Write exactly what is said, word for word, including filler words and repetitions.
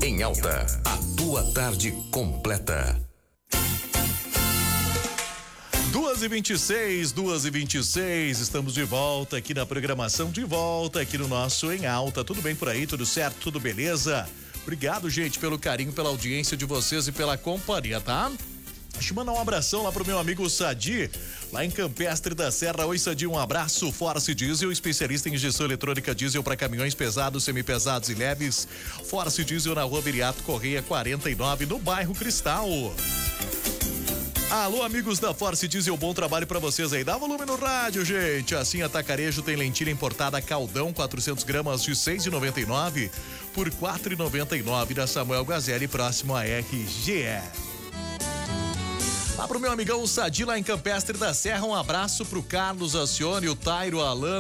Em Alta, a tua tarde completa. duas e vinte e seis, duas e vinte e seis, estamos de volta aqui na programação, de volta aqui no nosso Em Alta. Tudo bem por aí? Tudo certo? Tudo beleza? Obrigado, gente, pelo carinho, pela audiência de vocês e pela companhia, tá? Deixa eu mandar um abração lá pro meu amigo Sadi, lá em Campestre da Serra. Oi, Sadi, um abraço. Force Diesel, especialista em injeção eletrônica diesel para caminhões pesados, semipesados e leves. Force Diesel na rua Viriato Correia quarenta e nove, no bairro Cristal. Alô, amigos da Force Diesel, bom trabalho pra vocês aí. Dá volume no rádio, gente. Assim, Atacarejo tem lentilha importada Caldão, quatrocentos gramas de seis e noventa e nove por quatro e noventa e nove da Samuel Gazelli, próximo a R G E. Lá pro meu amigão Sadi, lá em Campestre da Serra, um abraço pro Carlos Acione, o Tairo, Alan,